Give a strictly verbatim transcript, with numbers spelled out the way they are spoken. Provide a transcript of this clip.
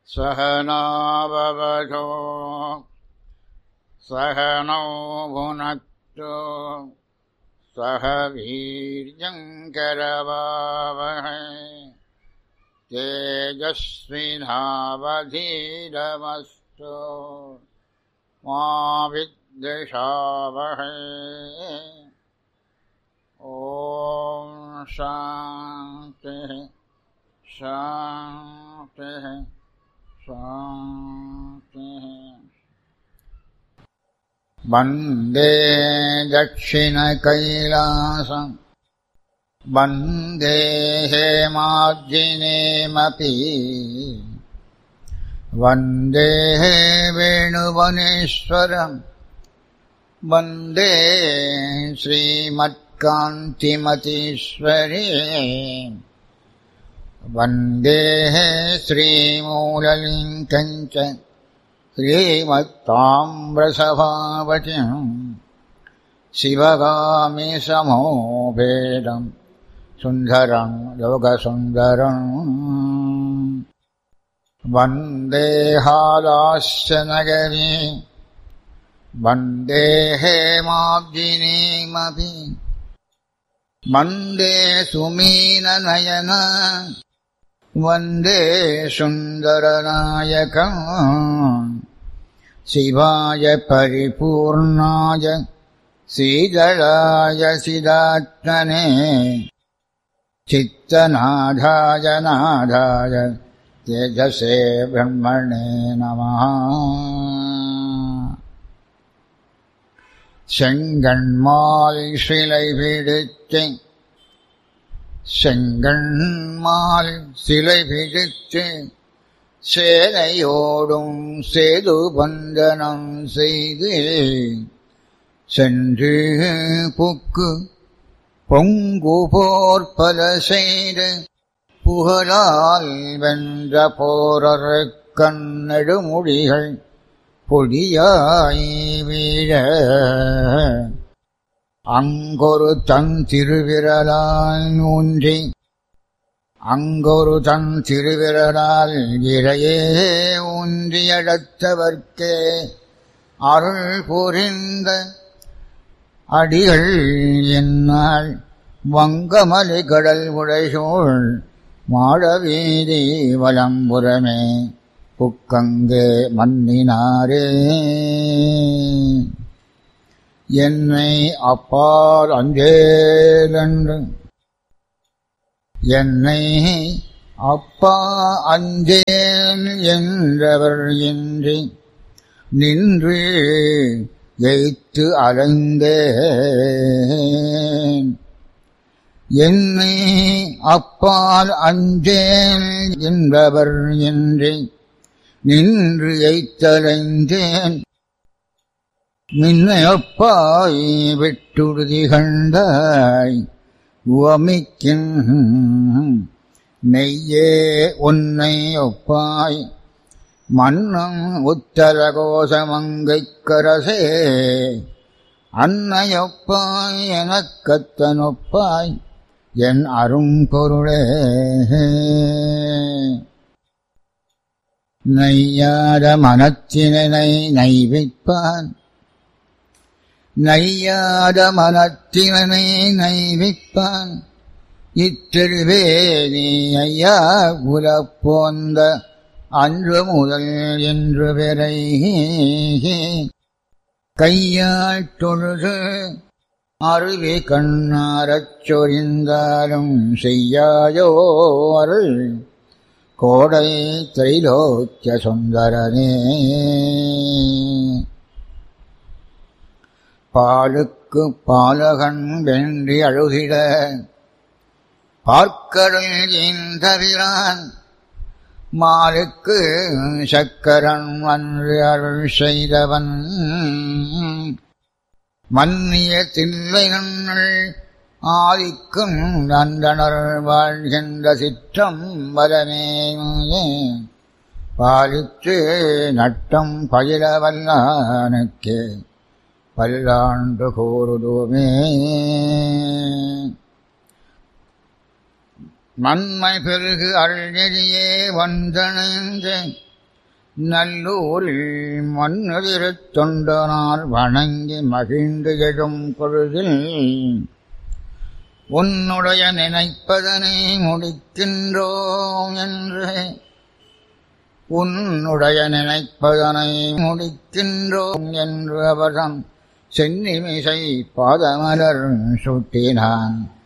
सहना भवतु सहनौ भुनक्तु सह वीर्यं करवावहै तेजस्विनावधीतमस्तु मा विद्विषावहै। ओम शांति शांति शांति। वंदे दक्षिण कैलासं वंदे हेमाब्जिनेमपि वंदे वेणुवनेश्वरं वंदे श्रीमत्कान्तिमतीश्वरी वंदे श्रीमूललिङ्गं च श्रीमत्ताम्रसभावतीं शिवगामि समोपेदं सुन्दरं लोकसुन्दरं वंदे हालास्यनगरी वंदे हेमाब्जिनीमपि वंदे सुमीननयन वंदे सुन्दरनायकं शिवाय परिपूर्णाय श्रीधराय सिदात्मने चित्तनाथाय नाथाय तेजसे ब्रह्मणे नमः। செங்கண்மால் சிலை பிடித்து செங்கண்மால் சிலை பிடித்து சேனையோடும் சேது பந்தனம் செய்து சென்று புக்கு பொங்கு போர்பல செய்து புகழால் வென்ற போரர் கண்ணெடுமுடிகள் பொடியாய் வீழ அங்கொரு தன் திருவிரலால் ஊன்றி அங்கொரு தன் திருவிரலால் இறையே ஊன்றியடத்தவர்க்கே அருள் புரிந்த அடிகள் என்னால் வங்கமலி கடல் உடைசூழ் மாடவீதி வலம்புறமே புக்கங்கே மன்னினாரே. என்னை அப்பால் அஞ்சேலென்று என்னை அப்பா அஞ்சேல் என்றவர் இன்றி நின்று எய்த்து அலைந்தேன். என்னை அப்பால் அஞ்சேல் என்பவர் இன்றி நின்று எய்த்தலைந்தேன். மின்னையொப்பாய் விட்டுடுதி கண்டாய் உவமிக்கின் மெய்யே உன்னை ஒப்பாய் மன்னம் உத்தரகோசமங்கைக் கரசே அன்னையொப்பாய் எனக்கத்தனொப்பாய் என் அரும்பொருளே. நையாத மனத்தினை நைவிப்பான் நையாத மனத்தினை நைவிப்பான் இத்தெருவே நீ ஐயா உலப்போந்த அன்று முதல் என்று பெறை கையால் தொழுது அருவி கண்ணாரச் சொரிந்தாலும் செய்யாயோ அருள் கோடை திரைலோக்கிய சுந்தரனே. பாலுக்கு பாலகன் வென்றி அழுகிட பார்க்கடல் ஈந்தவிரான் மாலுக்கு சக்கரன் அன்று அருள் செய்தவன் மன்னிய தில்லை நன்னள் ஆதிக்கும் நந்தனர் வாழ்கின்ற சிற்றம் வலமே பாலித்து நட்டம் பயிலவல்லானுக்கே பல்லாண்டு கூறுதுமே. மண்மை பெருகு அருள்நெறியே வந்தணைந்து நல்லூரில் மண்ணுதிரத் தொண்டனார் வணங்கி மகிழ்ந்து எழும் பொழுதில் உன்னுடைய நினைப்பதனை முடிக்கின்றோம் என்று உன்னுடைய நினைப்பதனை முடிக்கின்றோம் என்று அவர்தம் சென்னிமிசை பாதமலர் சுட்டினான்.